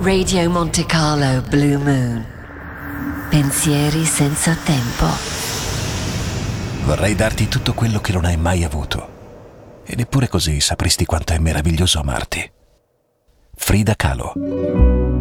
Radio Monte Carlo Blue Moon. Pensieri senza tempo. Vorrei darti tutto quello che non hai mai avuto. E neppure così sapresti quanto è meraviglioso amarti. Frida Kahlo.